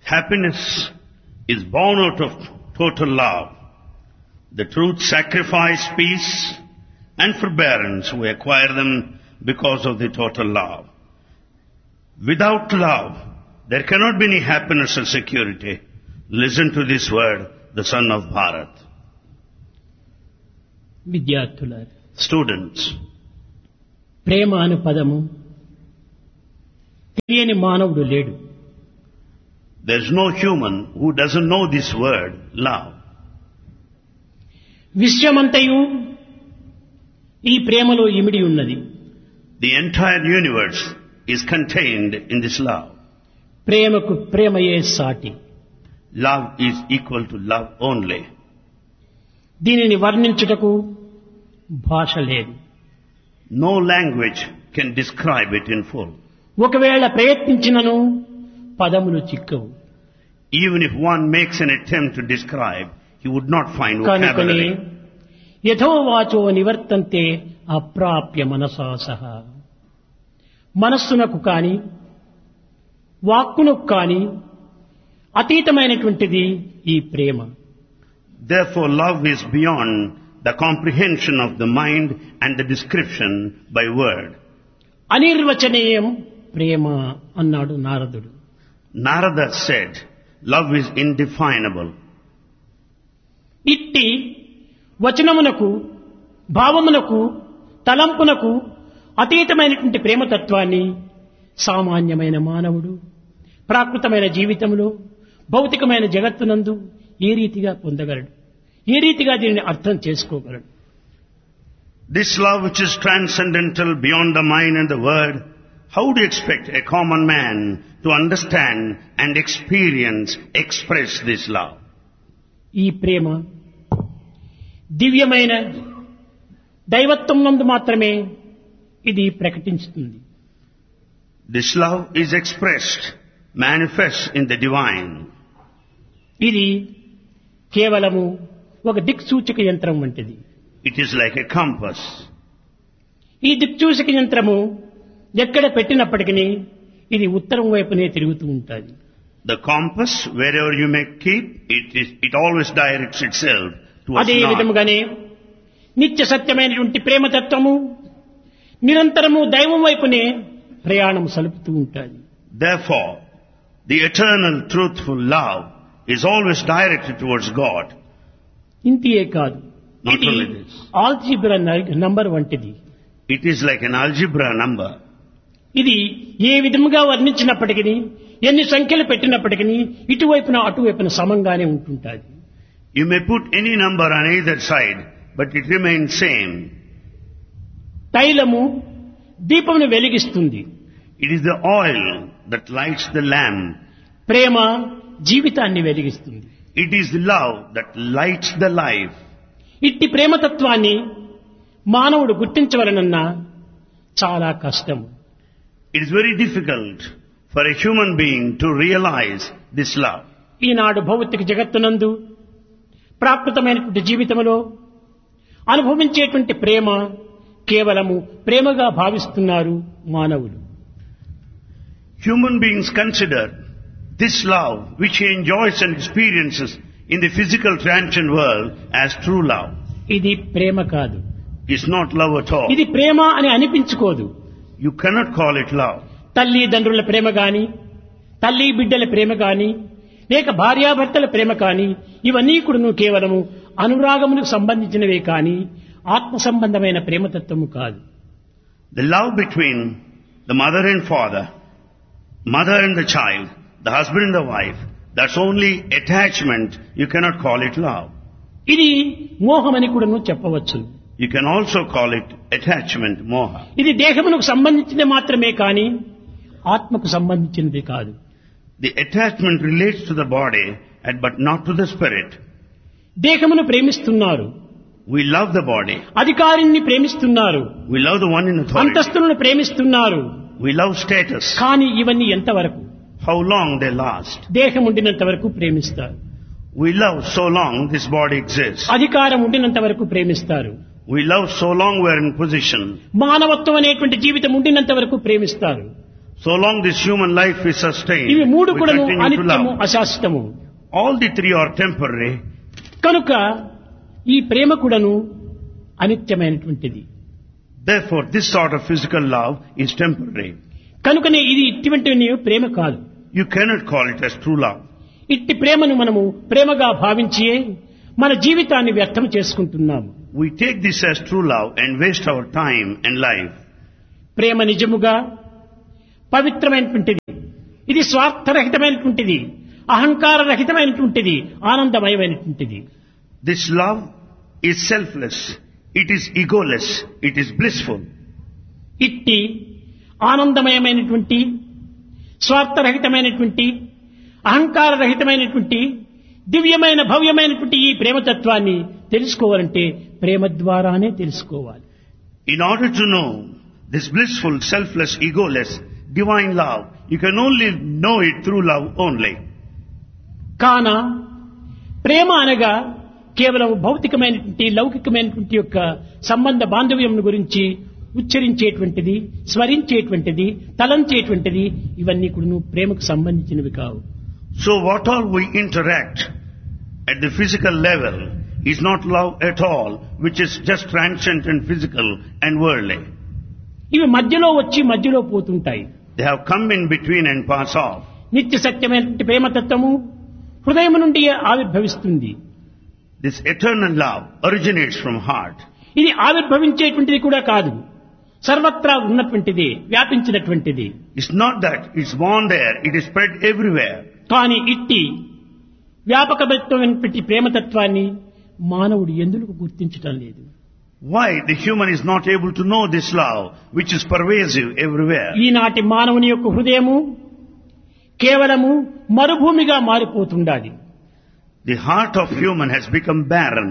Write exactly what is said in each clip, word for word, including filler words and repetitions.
Happiness is born out of total love. The truth sacrifice, peace and forbearance, we acquire them because of the total love. Without love, there cannot be any happiness or security. Listen to this word, the son of Bharat. విద్యార్థులారా, Students, ప్రేమ అను పదము తెలియని మానవుడు లేడు. there is no human who doesn't know this word, love. విశ్వమంతయు ఈ ప్రేమలో ఇమిడి ఉన్నది. The entire universe is contained in this love. ప్రేమకు ప్రేమయే సాటి. Love is equal to love only. దీనిని వర్ణించుటకు భాష లేదు. No language can describe it in full. ఒకవేళ ప్రయత్నించినను పదములు చిక్కవు. Even if one makes an attempt to describe, he would not find కనుకనే vocabulary. యథోవాచో నివర్తంతే అప్రాప్య మనసా సహా. మనస్సునకు కాని వాక్కునకు కాని అతీతమైనటువంటిది ఈ ప్రేమ. Therefore, love is beyond the comprehension of the mind and the description by word. అనిర్వచనీయం ప్రేమ అన్నాడు నారదుడు. Narada said, love is indefinable. ఇట్టి వచనమునకు భావమునకు తలంపునకు అతీతమైనటువంటి ప్రేమతత్వాన్ని సామాన్యమైన మానవుడు ప్రాకృతమైన జీవితంలో భౌతికమైన జగత్తునందు ఏ రీతిగా పొందగలడు, ఏ రీతిగా దీనిని అర్థం చేసుకోగలడు? This love which is transcendental beyond the mind and the word, how do you expect a common man to understand and experience, express this love? ఈ ప్రేమ దివ్యమైన దైవత్వం నందు మాత్రమే ఇది ప్రకటించుతుంది. This love is expressed, manifest in the divine. ఇది కేవలము ఒక దిక్సూచక యంత్రం వంటిది. It is like a compass. ఈ దిక్సూచక యంత్రము ఎక్కడ పెట్టినప్పటికీ ఇది ఉత్తరం వైపునే తిరుగుతూ ఉంటుంది. The compass, wherever you may keep, it is, it always directs itself towards అదే north. విధముగానే నిత్య సత్యమైనటువంటి ప్రేమతత్వము నిరంతరము దైవం వైపునే ప్రయాణం సలుపుతూ ఉంటుంది. Therefore, the eternal truthful love is always directed towards God. ఇంతియే కాదు, Not ఇది only this. ఆల్జీబ్రా నంబర్ వంటిది. It is like an algebra number. ఇది ఏ విధముగా వర్ణించినప్పటికీ ఎన్ని సంఖ్యలు పెట్టినప్పటికీ ఇటువైపున అటువైపున సమంగానే ఉంటుంటుంది. You may put any number on either side, but it remains same. తైలము దీపమును వెలిగిస్తుంది. It is the oil that lights the lamp. ప్రేమ జీవితాన్ని వెలిగిస్తుంది. It is the love that lights the life. ఇట్టి ప్రేమతత్వాన్ని మానవుడు గుర్తించవలనన్నా చాలా కష్టం. It is very difficult for a human being to realize this love. ఈనాడు భౌతిక జగత్తునందు ప్రాకృతమైనటువంటి జీవితంలో అనుభవించేటువంటి ప్రేమ కేవలము ప్రేమగా భావిస్తున్నారు మానవులు. Human beings consider this love which he enjoys and experiences in the physical transient world as true love. ఇది ప్రేమ కాదు. It's not love at all. ఇది ప్రేమ అని అనిపించుకోదు. You cannot call it love. తల్లిదండ్రుల ప్రేమ గాని, తల్లి బిడ్డల ప్రేమ గాని, లేక భార్యాభర్తల ప్రేమ కాని, ఇవన్నీ కూడా కేవలము అనురాగములకు సంబంధించినవే కాని ఆత్మ సంబంధమైన ప్రేమతత్వము కాదు. The love between the mother and father, mother and the child, the husband and the wife, that's only attachment. You cannot call it love. ఇది మోహమని కూడా చెప్పవచ్చు. You can also call it attachment, moha. ఇది దేహమునకు సంబంధించినది మాత్రమే కాని ఆత్మకు సంబంధించినది కాదు. The attachment relates to the body and but not to the spirit. దేహమును ప్రేమిస్తున్నారు, We love the body. అధికారిని ప్రేమిస్తున్నారు, We love the one in authority. అంతస్తులను ప్రేమిస్తున్నారు. We love status. కానీ ఇవన్నీ ఎంతవరకు? How long they last. దేహం ఉండినంత వరకు ప్రేమిస్తారు. We love so long this body exists. అధికారం ఉండినంత వరకు ప్రేమిస్తారు. We love so long we're in position. మానవత్వం అనేటువంటి జీవితం ఉండినంత వరకు ప్రేమిస్తారు. So long this human life is sustained, ఇవి మూడు we కూడాను continue to అనిత్యము love. అశాశ్వతము. All the three are temporary. కనుక ఈ ప్రేమ కూడాను అనిత్యమైనటువంటిది. Therefore, this sort of physical love is temporary. కనుకనే ఇది ఇటువంటి ప్రేమ కాదు. You cannot call it as true love. ఇట్టి ప్రేమను మనము ప్రేమగా భావించి మన జీవితాన్ని వ్యర్థం చేసుకుంటున్నాము. We take this as true love and waste our time and life. ప్రేమ నిజముగా పవిత్రమైనటువంటిది. ఇది స్వార్థరహితమైనటువంటిది, అహంకార రహితమైనటువంటిది, ఆనందమయమైనటువంటిది. This love is selfless. It is egoless. It is blissful. ఇట్టి ఆనందమయమైనటువంటి, స్వార్థరహితమైనటువంటి, అహంకార రహితమైనటువంటి, దివ్యమైన భవ్యమైనటువంటి ఈ ప్రేమతత్వాన్ని తెలుసుకోవాలంటే ప్రేమ ద్వారానే తెలుసుకోవాలి. In order to know this blissful, selfless, egoless, divine love, you can only know it through love only. కాన ప్రేమ అనగా కేవలం భౌతికమైనటువంటి, లౌకికమైనటువంటి యొక్క సంబంధ బాంధవ్యం గురించి ఉచ్చరించేటువంటిది, స్మరించేటువంటిది, తలంచేటువంటిది, ఇవన్నీ కూడా ప్రేమకు సంబంధించినవి కావు. So what all we interact at the physical level is not love at all, which is just transient and physical and worldly. ఇవి మధ్యలో వచ్చి మధ్యలో పోతుంటాయి. They have come in between and pass off. నిత్య సత్యమైనటువంటి ప్రేమతత్వము హృదయం నుండి ఆవిర్భవిస్తుంది. This eternal love originates from heart. ఇది ఆవిర్భవించేటువంటిది కూడా కాదు, సర్వత్రా ఉన్నటువంటిది, వ్యాపించినటువంటిది. It's not that it's born there, it is spread everywhere. కానీ ఇట్టి వ్యాపకమైనటువంటి ప్రేమతత్వాన్ని మానవుడు ఎందుకు గుర్తించటం లేదు? Why the human is not able to know this love, which is pervasive everywhere? ఈనాటి మానవుని యొక్క హృదయము కేవలము మరుభూమిగా మారిపోతుండాలి. The heart of human has become barren.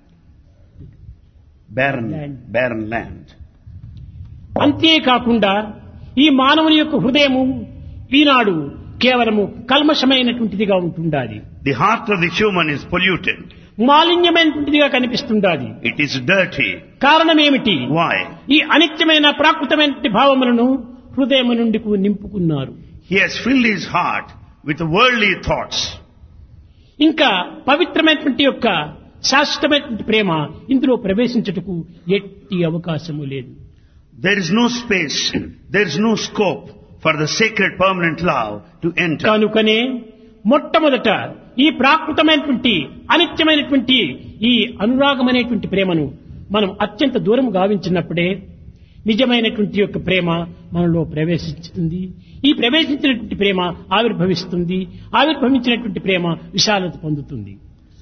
Barren, Land. barren land. అంతేకాకుండా ఈ మానవుని యొక్క హృదయము ఈనాడు కేవలము కల్మషమైనటువంటిదిగా ఉంటుండాలి. The heart of the human is polluted. మాలిన్యమైనటువంటిదిగా కనిపిస్తుండాలి. It is dirty. కారణం ఏమిటి? Why? ఈ అనిత్యమైన ప్రాకృతమైన భావములను హృదయం నుండి నింపుకున్నారు. He has filled his heart with worldly thoughts. ఇంకా పవిత్రమైనటువంటి యొక్క శాశ్వతమైనటువంటి ప్రేమ ఇందులో ప్రవేశించుటకు ఎట్టి అవకాశము లేదు. There is no space, there is no scope for the sacred permanent love to enter. కనుకనే మొట్టమొదట ఈ ప్రాకృతమైనటువంటి అనిత్యమైనటువంటి ఈ అనురాగమైనటువంటి ప్రేమను మనం అత్యంత దూరం గావించినప్పుడే నిజమైనటువంటి యొక్క ప్రేమ మనలో ప్రవేశిస్తుంది. ఈ ప్రవేశించినటువంటి ప్రేమ ఆవిర్భవిస్తుంది. ఆవిర్భవించినటువంటి ప్రేమ విశాలత పొందుతుంది.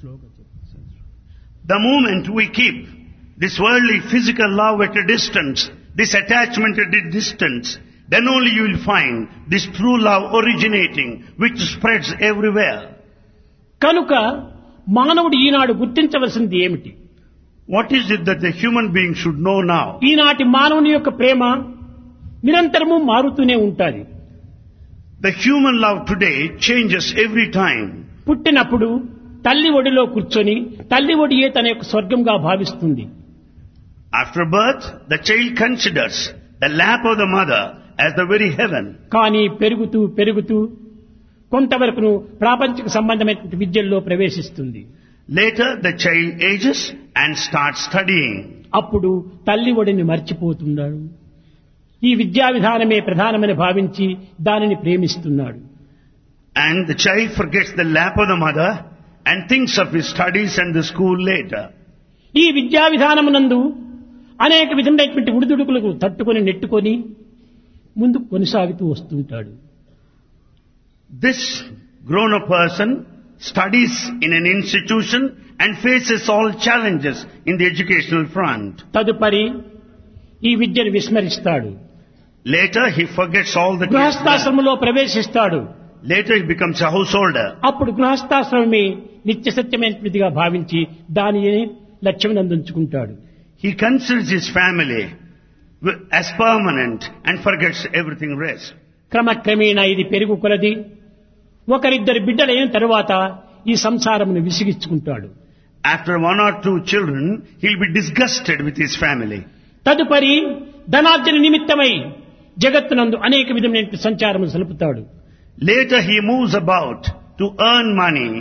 The moment we keep this worldly physical love at a distance, this attachment at a distance, then only you will find this true love originating, which spreads everywhere. కనుక మానవుడు ఈనాడు గుర్తించవలసింది ఏమిటి? What is it that the human being should know now? ఈనాటి మానవుని యొక్క ప్రేమ నిరంతరము మారుతూనే ఉంటుంది. The human love today changes every time. పుట్టినప్పుడు తల్లి ఒడిలో కూర్చొని తల్లి ఒడియే తన యొక్క స్వర్గంగా భావిస్తుంది. After birth, the child considers the lap of the mother as the very heaven. కానీ పెరుగుతూ పెరుగుతూ కొంతవరకు ప్రాపంచిక సంబంధమైన విద్యల్లో ప్రవేశిస్తుంది. Later, the child ages and starts studying. అప్పుడు తల్లి ఒడిని మర్చిపోతున్నాడు. ఈ విద్యా విధానమే ప్రధానమని భావించి దానిని ప్రేమిస్తున్నాడు. And the child forgets the lap of the mother and thinks of his studies and the school later. ఈ విద్యా విధానమునందు అనేక విధమైనటువంటి ఉడిదుడుకులకు తట్టుకొని నెట్టుకొని ముందుకు కొనసాగుతూ వస్తుంటాడు. This grown-up person studies in an institution and faces all challenges in the educational front. తదుపరి ఈ విద్యను విస్మరిస్తాడు. Later he forgets all the గృహస్థాశ్రమంలో ప్రవేశిస్తాడు. Later he becomes a householder. అప్పుడు గృహస్థాశ్రమమే నిత్య సత్యమైనదిగా భావించి దానిని లక్ష్యం అందించుకుంటాడు. He considers his family as permanent and forgets everything rest. క్రమక్రమేణా ఇది పెరుగు కొలది ఒకరిద్దరు బిడ్డలైన తరువాత ఈ సంసారమును విసిగించుకుంటాడు. After one or two children, he'll be disgusted with his family. తదుపరి ధనార్జన నిమిత్తమై జగత్తునందు అనేక విధమైన సంచారము సలుపుతాడు. Later he moves about to earn money.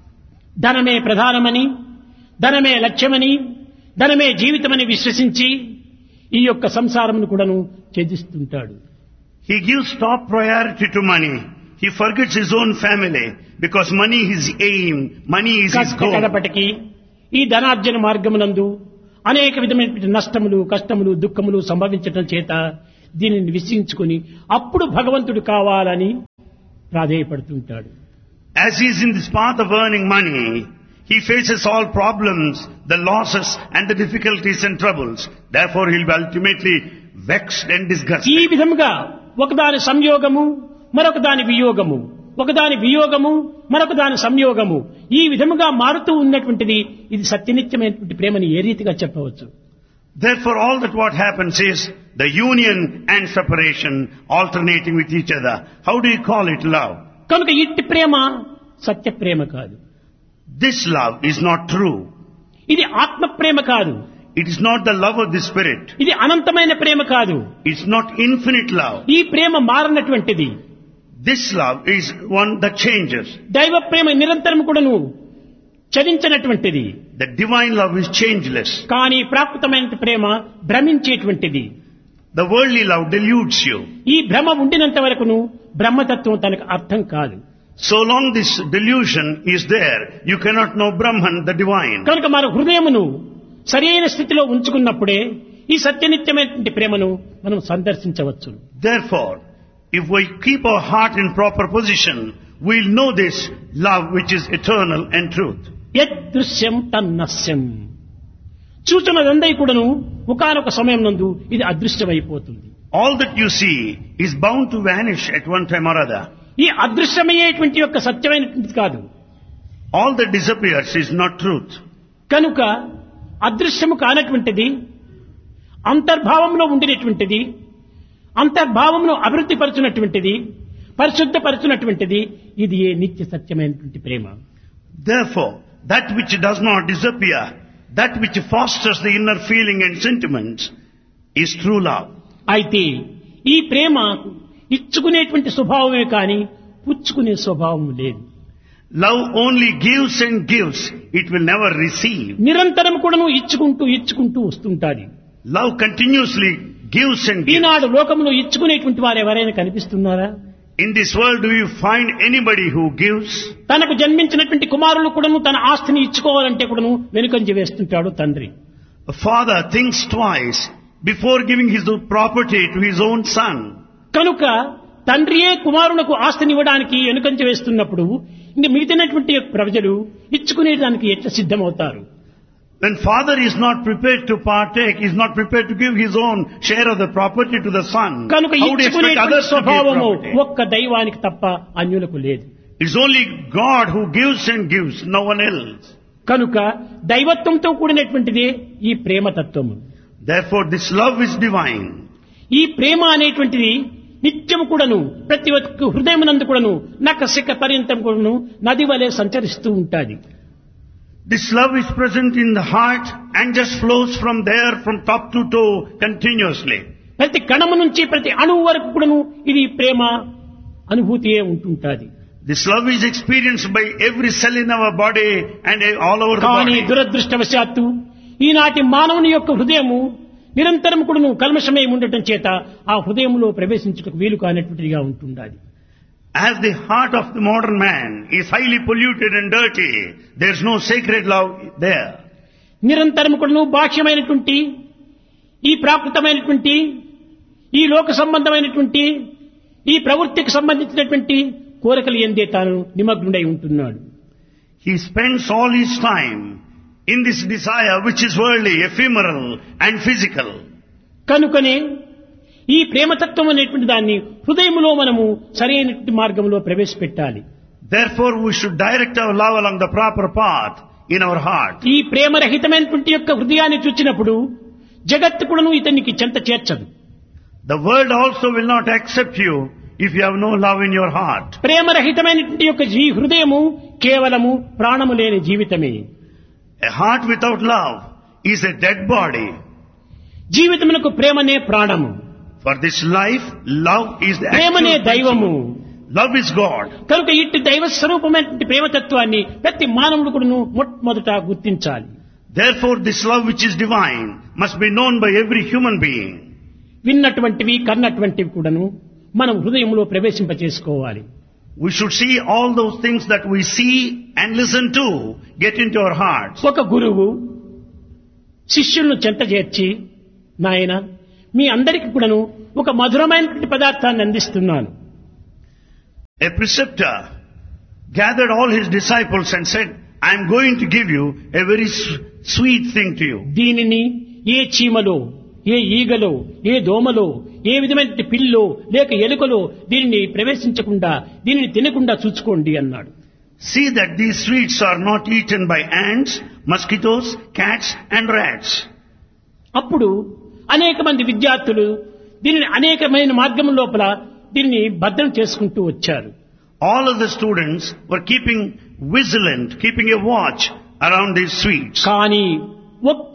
ధనమే ప్రధానమని, ధనమే లక్ష్యమని, ధనమే జీవితమని విశ్వసించి ఈ యొక్క సంసారమును కూడాను ఛేదిస్తుంటాడు. He gives top priority to money. He forgets his own family because money is his aim, money is his goal. కడపటికి ఈ ధనార్జన మార్గమునందు అనేక విధమైన నష్టములు, కష్టములు, దుఃఖములు సంభవించటం చేత దీనిని విశ్వసించుకుని అప్పుడు భగవంతుడు కావాలని ప్రాధేయపడుతుంటాడు. As he is in this path of earning money, he faces all problems, the losses and the difficulties and troubles. Therefore he will be ultimately vexed and disgusted. ఈ విధముగా ఒకదాని సంయోగము, మరొక దాని వియోగము, ఒకదాని వియోగము, మరొక దాని సంయోగము, ఈ విధముగా మారుతూ ఉన్నటువంటిది ఇది సత్యనిత్యమైనటువంటి ప్రేమని ఏ రీతిగా చెప్పవచ్చు? Therefore all that what happens is the union and separation alternating with each other. How do you call it love? కనుక ఇట్టి ప్రేమ సత్య ప్రేమ కాదు. This love is not true. ఇది ఆత్మ ప్రేమ కాదు. It is not the love of the spirit. ఇది అనంతమైన ప్రేమ కాదు. It's not infinite love. ఈ ప్రేమ మారనటువంటిది. This love is one that changes. దైవ ప్రేమ నిరంతరం కూడాను చలించినటువంటిది. The divine love is changeless. కానీ ప్రాకృతమైన ప్రేమ భ్రమించేటువంటిది. The worldly love deludes you. ఈ భ్రమ ఉండినంత వరకును బ్రహ్మతత్వం తనకు అర్థం కాదు. So long this delusion is there, you cannot know Brahman, the divine. కనుక మన హృదయమును సరైన స్థితిలో ఉంచుకున్నప్పుడే ఈ సత్యనిత్యమైనటువంటి ప్రేమను మనం సందర్శించవచ్చు. Therefore, if we keep our heart in proper position, we'll know this love which is eternal and truth. యదృశ్యం తన్నస్యం. చూచున్నదందై కూడాను ఒకానొక సమయం నందు ఇది అదృశ్యమైపోతుంది. All that you see is bound to vanish at one time or other. ఈ అదృశ్యమయ్యేటువంటి యొక్క సత్యమైనటువంటిది కాదు. All that disappears is not truth. కనుక అదృశ్యము కానటువంటిది, అంతర్భావంలో ఉండినటువంటిది, అంతర్భావంలో అభివృద్ధి పరచునటువంటిది, పరిశుద్ధపరచునటువంటిది ఇది ఏ నిత్య సత్యమైనటువంటి ప్రేమ. Therefore, that which does not disappear, that which fosters the inner feeling and sentiments is true love. అయితే ఈ ప్రేమ ఇచ్చుకునేటువంటి స్వభావమే కానీ పుచ్చుకునే స్వభావం లేదు. Love only gives and gives, it will never receive. నిరంతరం కూడాను ఇచ్చుకుంటూ ఇచ్చుకుంటూ వస్తుంటాది. Love continuously gives and gives. ఈనాడు లోకంలో ఇచ్చుకునేటువంటి వారు ఎవరైనా కనిపిస్తున్నారా? In this world, do you find anybody who gives? తనకు జన్మించినటువంటి కుమారులు కూడాను తన ఆస్తిని ఇచ్చుకోవాలంటే కూడాను వెనుకంజ వేస్తుంటాడు తండ్రి. A father thinks twice before giving his property to his own son. కనుక తండ్రియే కుమారులకు ఆస్తిని ఇవ్వడానికి వెనుకంజ వేస్తున్నప్పుడు ఇంక మిగిలినటువంటి ప్రజలు ఇచ్చుకునేదానికి ఎట్లా సిద్ధమవుతారు? When father is not prepared to partake, is not prepared to give his own share of the property to the son, కనుక how do you expect ఇచ్చుకునేటువంటి others to give స్వభావము property? ఒక్క దైవానికి తప్ప అన్యులకు లేదు. It's only God who gives and gives, no one else. కనుక దైవత్వంతో కూడినటువంటిదే ఈ ప్రేమతత్వము. Therefore this love is divine. ఈ ప్రేమ అనేటువంటిది నిత్యము కూడాను ప్రతి ఒక్క హృదయమునందు కూడాను నఖశిఖ పర్యంతం కూడాను నది వలె సంచరిస్తూ ఉంటాది. This love is present in the heart and just flows from there from top to toe continuously. ప్రతి కణము నుంచి ప్రతి అణువు వరకు కూడాను ఇది ప్రేమ అనుభూతియే ఉంటుంటాది. This love is experienced by every cell in our body and all over the కానీ body. దురదృష్టవశాత్తు ఈనాటి మానవుని యొక్క హృదయము నిరంతరం కూడాను కల్మషమై ఉండటం చేత ఆ హృదయంలో ప్రవేశించుటకు వీలు కానటువంటిదిగా ఉంటుండాలి. As the heart of the modern man is highly polluted and dirty, there is no sacred love there. నిరంతరం కూడాను బాహ్యమైనటువంటి ఈ ప్రాకృతమైనటువంటి ఈ లోక సంబంధమైనటువంటి ఈ ప్రవృత్తికి సంబంధించినటువంటి కోరికలు ఎందే తాను నిమగ్నుడై ఉంటున్నాడు. He spends all his time in this desire which is worldly, ephemeral and physical. కనుకనే ఈ ప్రేమతత్వం అనేటువంటి దాన్ని హృదయములో మనము సరైనటువంటి మార్గంలో ప్రవేశపెట్టాలి. Therefore we should direct our love along the proper path in our heart. ఈ ప్రేమరహితమైనటువంటి యొక్క హృదయాన్ని చూచినప్పుడు జగత్తు కూడాను ఇతనికి చెంత చేర్చదు. The world also will not accept you if you have no love in your heart. ప్రేమరహితమైనటువంటి యొక్క ఈ హృదయము కేవలము ప్రాణము లేని జీవితమే. A heart without love is a dead body. జీవితమునకు ప్రేమనే ప్రాణము. For this life, love is the ప్రేమనే actual దైవము. principle. Love is God. కనుక ఇట్టి దైవ స్వరూపమైనటువంటి ప్రేమతత్వాన్ని ప్రతి మానవుడు కూడాను మొట్టమొదట గుర్తించాలి. Therefore, this love which is divine must be known by every human being. విన్నటువంటివి కన్నటువంటివి కూడాను మనం హృదయంలో ప్రవేశింపచేసుకోవాలి. We should see all those things that we see and listen to get into our hearts. ఒక గురువు శిష్యులను చెంత చేర్చి, నాయన మీ అందరికి కూడాను ఒక మధురమైనటువంటి పదార్థాన్ని అందిస్తున్నాను. A preceptor gathered all his disciples and said, I am going to give you a very s- sweet thing to you. దీనిని ఏ చీమలో, ఏ ఈగలో, ఏ దోమలో, ఏ విధమైన పిల్లో లేక ఎలుకలో దీనిని ప్రవేశించకుండా, దీనిని తినకుండా చూసుకోండి అన్నాడు. See that these sweets are not eaten by ants, mosquitoes, cats and rats. అప్పుడు అనేక మంది విద్యార్థులు దీనిని అనేకమైన మార్గం లోపల దీనిని భద్రం చేసుకుంటూ వచ్చారు. All of the students were keeping vigilant, keeping a watch around these sweets. కానీ ఒక్క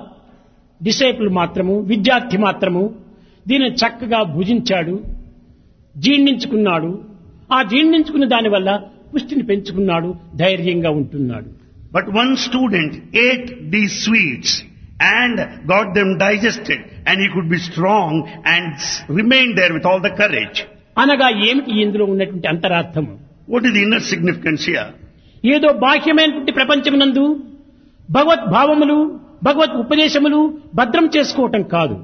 డిసైపుల్ మాత్రము, విద్యార్థి మాత్రము దీనిని చక్కగా భుజించాడు, జీర్ణించుకున్నాడు. ఆ జీర్ణించుకున్న దాని వల్ల పుష్టిని పెంచుకున్నాడు, ధైర్యంగా ఉంటున్నాడు. But one student ate these sweets and got them digested, and he could be strong and s- remain there with all the courage. అనగా ఏమిటి ఇందులో ఉన్నటువంటి అంతరార్థం? What is the inner significance here? ఏదో బాహ్యమైనటువంటి ప్రపంచమునందు భగవత్ భావములు, భగవత్ ఉపదేశములు భద్రం చేసుకోవటం కాదు.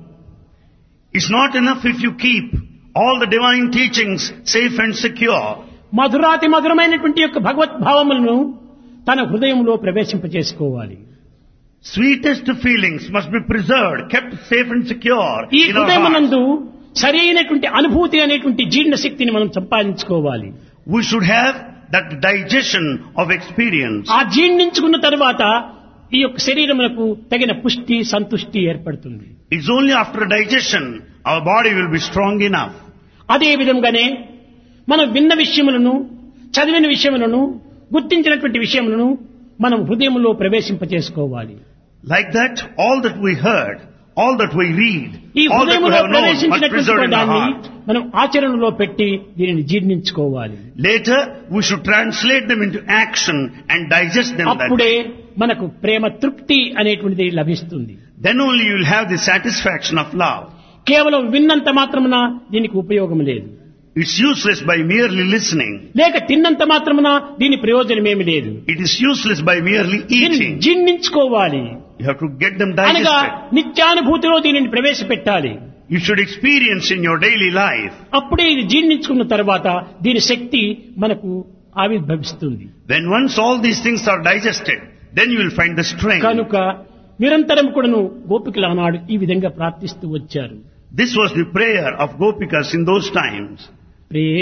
It's not enough if you keep all the divine teachings safe and secure. మధురాతి మధురమైనటువంటి యొక్క భగవత్ భావములను తన హృదయంలో ప్రవేశింపచేసుకోవాలి. Sweetest feelings must be preserved, kept safe and secure ఈ in our hearts. హృదయమునందు సరైనటువంటి అనుభూతి అనేటువంటి జీర్ణ శక్తిని మనం సంపాదించుకోవాలి. We should have that digestion of experience. ఆ జీర్ణించుకున్న తర్వాత ఈ యొక్క శరీరములకు తగిన పుష్టి, సంతుష్టి ఏర్పడుతుంది. It's only after digestion our body will be strong enough. అదే విధంగానే మనం విన్న విషయములను, చదివిన విషయములను, గుర్తించినటువంటి విషయములను మనం హృదయంలో ప్రవేశింపచేసుకోవాలి. Like that, all that we heard, all that we read, ఈ all that we హృదయంలో have known must ప్రవేశించినటువంటి preserve in our దాన్ని heart. మనం ఆచరణలో పెట్టి దీనిని జీర్ణించుకోవాలి. Later, we should translate them into action and digest them. That అప్పుడే మనకు ప్రేమ తృప్తి అనేటువంటిది లభిస్తుంది. then only you will have the satisfaction of love. కేవలం విన్నంత మాత్రమున దీనికి ఉపయోగం లేదు. It's useless by merely listening. లేక తిన్నంత మాత్రమున దీని ప్రయోజనమేమి లేదు. It is useless by merely దీనిని eating. జీర్ణించుకోవాలి. You have to get them అనగా digested. నిత్యానుభూతిలో దీనిని ప్రవేశపెట్టాలి. You should experience in your daily life. అప్పుడే ఇది జీర్ణించుకున్న తర్వాత దీని శక్తి మనకు ఆవిర్భవిస్తుంది. When once all these things are digested, then you will find the strength. కనుక నిరంతరం కూడాను గోపికలు ఆనాడు ఈ విధంగా ప్రార్థిస్తూ వచ్చారు. This was the prayer of Gopikas in those times. Pray